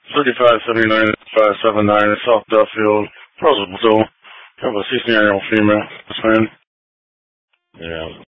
3579 579 South Duffield, Roswell. Have a 16-year-old female. This man. Yeah.